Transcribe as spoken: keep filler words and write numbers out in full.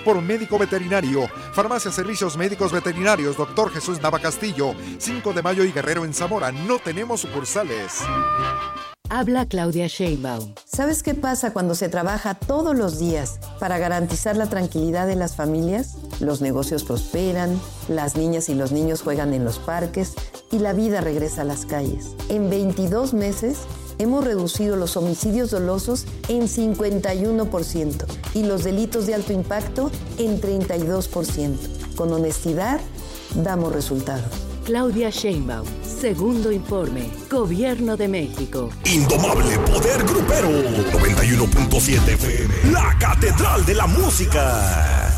por médico veterinario. Farmacia Servicios Médicos Veterinarios, doctor Jesús Nava Castillo, cinco de mayo y Guerrero en Zamora. No tenemos sucursales. Habla Claudia Sheinbaum. ¿Sabes qué pasa cuando se trabaja todos los días para garantizar la tranquilidad de las familias? Los negocios prosperan, las niñas y los niños juegan en los parques y la vida regresa a las calles. En veintidós meses hemos reducido los homicidios dolosos en cincuenta y uno por ciento y los delitos de alto impacto en treinta y dos por ciento. Con honestidad, damos resultados. Claudia Sheinbaum, segundo informe, Gobierno de México. Indomable poder grupero, noventa y uno punto siete F M, la catedral de la música.